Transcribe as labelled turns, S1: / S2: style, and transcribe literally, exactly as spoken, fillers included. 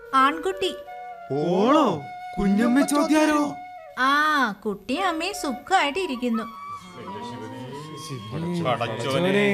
S1: ആൺകുട്ടി.
S2: ഓളോ? കുഞ്ഞമ്മ ചോദ്യാരോ?
S1: ആ, കുട്ടിയും അമ്മയും സുഖമായിട്ട് ഇരിക്കുന്നു.